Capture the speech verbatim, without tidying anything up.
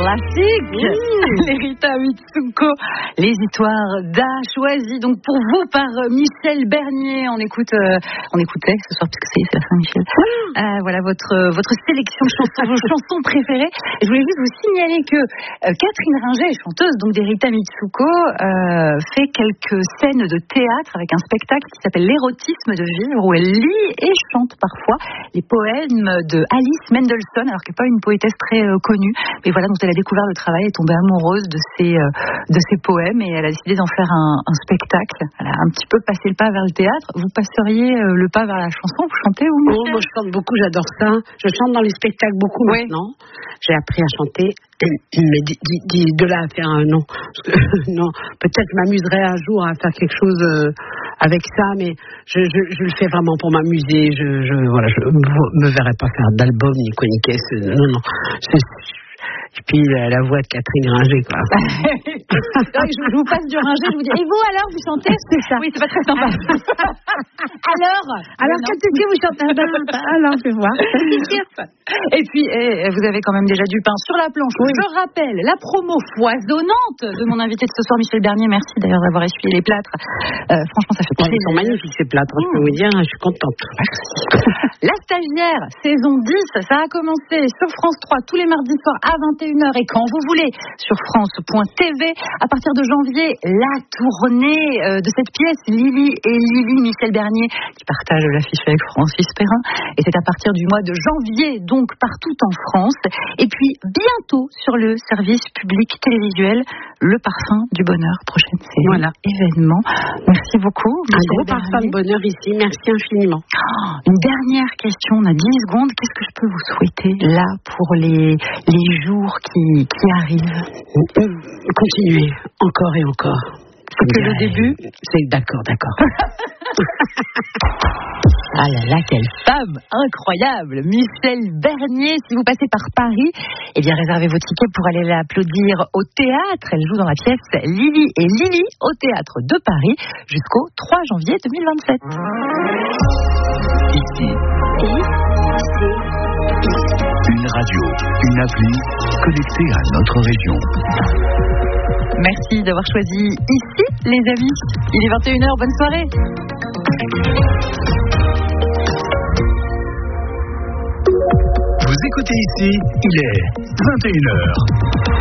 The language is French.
classique. Mmh. Rita Mitsuko, les histoires d'A, choisies donc pour vous par Michel Bernier. On écoute, euh, on écoutait ce soir puisque c'est la fin, Michel. Mmh. Euh, voilà votre votre sélection de chansons, vos chansons préférées. Et je voulais juste vous signaler que euh, Catherine Ringer, chanteuse donc des Rita Mitsuko, euh, fait quelques scènes de théâtre avec un spectacle qui s'appelle L'érotisme de vivre, où elle lit et chante parfois les poèmes de Alice Mendelssohn, alors qu'elle n'est pas une poétesse très euh, connue, mais voilà, dont elle a découvert le travail, est tombée amoureuse de ces euh, de ces poèmes et elle a décidé d'en faire un, un spectacle. Elle a un petit peu passé le pas vers le théâtre. Vous passeriez euh, le pas vers la chanson? Vous chantez ou oh, moi je chante beaucoup, j'adore ça. Je chante dans les spectacles beaucoup oui. maintenant. J'ai appris à chanter, mais d- d- d- de là à faire un non. non, peut-être je m'amuserais un jour à faire quelque chose euh, avec ça, mais je, je, je le fais vraiment pour m'amuser. Je, je voilà, je me verrais pas faire d'album ni quoi ni caisse. Non, non. C'est, et puis la, la voix de Catherine Ringer, quoi. je, je vous passe du Ringer, je vous dis, et vous alors, vous chantez? C'est ça. Oui, c'est pas très sympa. alors Alors, qu'est-ce que vous chantez? Alors, je vais voir. Et puis, et, vous avez quand même déjà du pain sur la planche. Oui. Je rappelle la promo foisonnante de mon invité de ce soir, Michel Bernier. Merci d'ailleurs d'avoir essuyé les plâtres. Euh, franchement, ça fait plaisir. Ils sont magnifiques, ces plâtres, mmh. je peux vous dire, je suis contente. La Stagiaire, saison dix, ça a commencé sur France trois tous les mardis soirs à vingt et une heures et quand vous voulez sur France point T V. À partir de janvier, la tournée euh, de cette pièce, Lily et Lily, Michel Bernier, qui partage l'affiche avec Francis Perrin. Et c'est à partir du mois de janvier, donc partout en France. Et puis bientôt sur le service public télévisuel, Le Parfum du Bonheur, prochaine série, voilà. Événement. Merci beaucoup. Un gros parfum de bonheur ici, merci infiniment. Oh, une dernière question, on a dix secondes. Qu'est-ce que je peux vous souhaiter là pour les, les jours qui, qui arrivent? Continuez, encore et encore. C'est que le début? C'est d'accord, d'accord. Ah là là, quelle femme incroyable, Michel Bernier. Si vous passez par Paris, eh bien réservez vos tickets pour aller l'applaudir au théâtre. Elle joue dans la pièce Lily et Lily au théâtre de Paris jusqu'au trois janvier deux mille vingt-sept. Ici. Une radio, une appli connectée à notre région. Merci d'avoir choisi ici, les amis. Il est vingt et une heures, bonne soirée. Vous écoutez ici, il est vingt et une heures.